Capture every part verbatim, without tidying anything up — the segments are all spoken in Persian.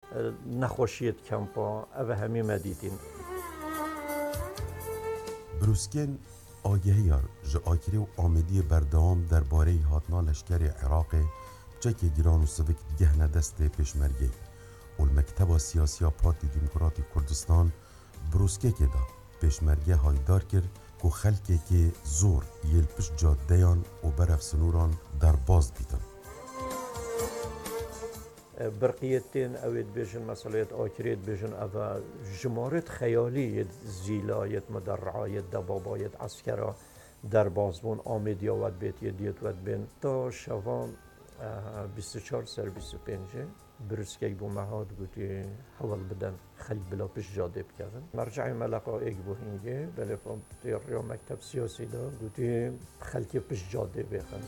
نخوشیت کمپا او همی مدیدین بروسکن آگهی جا آکری و آمدی بردام درباره هاتنا لشکر عراق چک گیران و سوک گهنه دست پیشمرگی و المکتب سیاسی پارتی دموکراتی کردستان بروسکه که دا پیشمرگی هایدار کرد که خلقی که زور یل پش جادهیان و برف سنوران در باز بیتن. برقیتین اوید بیشن مسئولیت آکریت بیشن اوه جمارت خیالی زیلایت مدرعایت دبابایت عسکرا در بازبون آمدیا ود بیت یدیت ود بین تا شوام بیست و چهار سر بیست و پنج برسکی بو مهاد گوتی حوال بدن خلق بلا پیش جاده بکردن مرجع ملقا ایک بو هنگه بله فهم تیریا مکتب سیاسی دا گوتی خلق پیش جاده بخن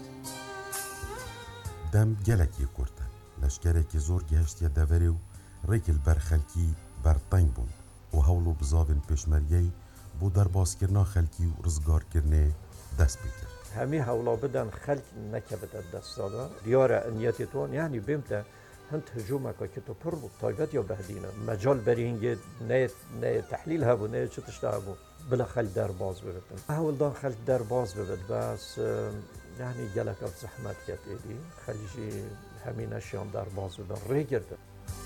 دم گلکی کرده لشکره که زور گهشتی دوری و ریکل برخلکی برطنگ بون و هولو بزاوین پیشمرگی بو در باز کرنا خلکی و رزگار کرنه دست بکر همی هولا بدن خلق نکبت دست دادا دیاره انیتی توان یعنی بیمته هنت هجومه که تو پر بود تایبت یا بهدینه مجال بری هنگه نه نه تحلیل هبو نه چه تشته هبو بلا خلق در باز ببتن اول دان خلق در باز ببت بس یعنی گلک زحمت کرد ایدی خلیجی همین اشیان در باز ببن ری گرده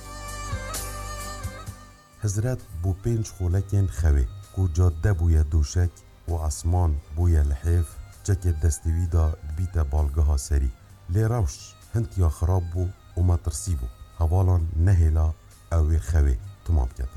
حضرت بو پنج خولکین خوی کو جاده بوی دوشک و اسمان بوی لحیف چک دستوی دا بیت بالگاه سری لی روش هنت یا خراب بو و مترسی بو حوالان نهلا اوی خوی تمام کرده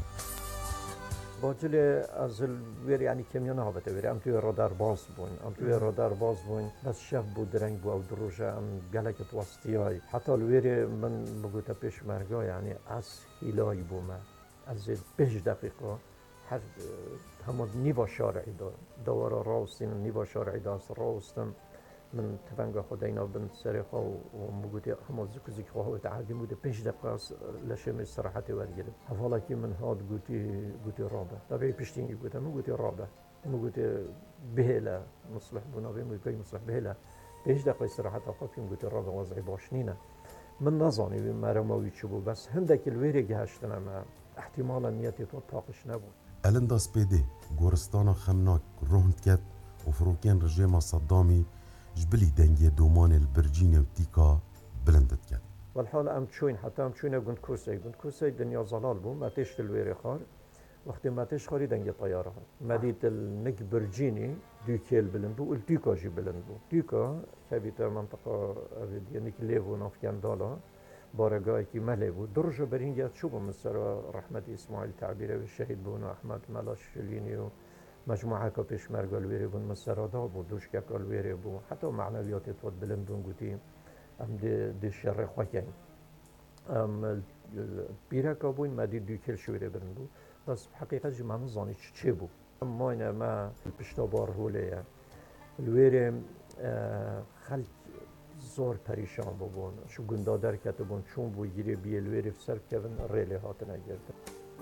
باجل از ویر یعنی کمیون ها بته ویر ام توی رادار باز بون ام توی رادار باز بون بس شف بود درنگ بو او دروجه ام گلکت وسطی های حتی الویر من بگوتا پیش مرگا یعنی از هیلای بو ما از بیش دقیقه هر همون نیوا شارعی دا دوارا راستین نیوا شارعی دا راستم من تفنگ خداینا بنت سرخا و مگوتی همون زک زک خواه و تعادی بوده پنج دقیقه لشم استراحتی ورگیرم حالا که من هاد گوتی گوتی رابه تابعی پشتینگی گوته من گوتی رابه مگوتی بهلا مصلح بنابی مگوتی مصلح بهلا پنج دقیقه استراحت خواهیم گوتی رابه وضعی باش نینه من نزانی بیم مرموی چی بود بس هندک الویری گهشتنم احتمالا نیتی تو طاقش نبود الان داس پیده گورستان خمناک روحند کت و فروکین رژیم صدامی جبلی دنگی دومان البرجین و تیکا بلندت کرد. والحال ام چوین حتی ام چوینه گند کوسی گند کوسی دنیا زلال بوم ماتش تلویری خار وقتی ماتش خاری دنگی طیاره ها مدید النک برجینی دوکیل بلند بو التیکا جی بلند بو تیکا خبیت منطقه اویدی نک لیو نافکن دالا بارگاهی که مله بود درجه برینگیت شو بوم سر رحمت اسماعیل تعبیره و شهید بون احمد ملاش شلینی و مجموعه که پیش مرگال ویری بون مسرادا بود دوش که کال ویری بود حتی معنویات توت بلندون گویی ام دی دی شر خوکن ام بیره که بود مدید دوکیل شویره برند بود بس حقیقت جی من زانی چه بود ما اینا ما پشتابار هولیه الویری خلق زور پریشان بودن شو گندادر کته بون چون بو گیری بیلویری سر کردن ریلی هات نگرد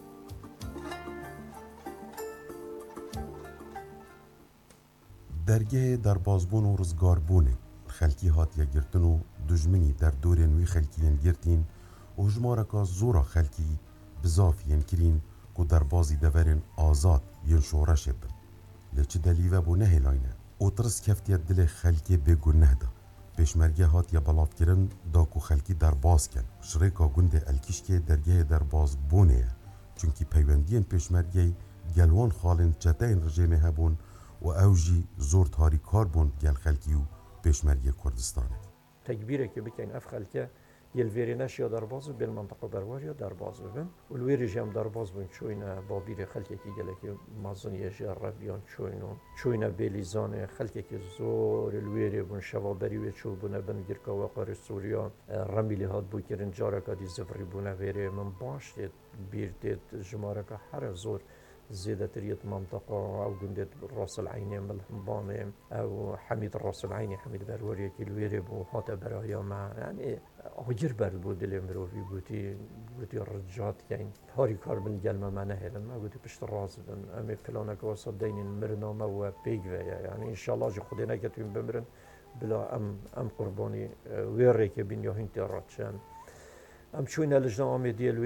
درگه در بازبون و رزگاربونه خلکی هات یا گرتن و دجمنی در دور نوی خلکیین گرتین و هجمارکا زورا خلکی بزافین کرین که در بازی دورین آزاد ین شورش بن لیچه دلیوه بو نهلاینه او ترس کفتی دل خلکی بگو نهده پیشمرگه هات یا بلاف کرن دا کو خلکی در باز کن شریکا گنده الکیش که درگه در باز بونه چونکی پیوندین پیشمرگه گلوان خالن چتین رژیمه هبون و اوجی زور تاری کار بون گل خلکی و پیشمرگه کردستانه تکبیره که بکن اف خلکه یلویری نشیا در باز بیل منطقه برواریا در باز ببن والویری جام در باز بون چوینه بابیر خلکی که گله که مازنیه جر بیان چوینو چوینه بیلیزانه خلکی که زور الویری بون شوابری و چو بونه بن گرکا و قار سوریا رمیلی هات بو کرن جارا کدی زفری بونه ویری من باش دید بیر دید جماره که هر زور زيادة تريت منطقة أو جندة راس العيني ملحمبانة أو حميد راس العيني حميد بروري كيلويري بو هاتا برايا مع يعني هجر برد بود اللي مروفي بوتي بوتي الرجات يعني هاري كار من جلمة ما نهلا ما بوتي بشت الراس بن أمي فلانك وصدين المرنا ما هو بيجوا يعني إن شاء الله جو خدينا كتوين بمرن بلا أم أم قرباني ويري كبين يهين تراتشان أم شوينا لجنا أمي ديال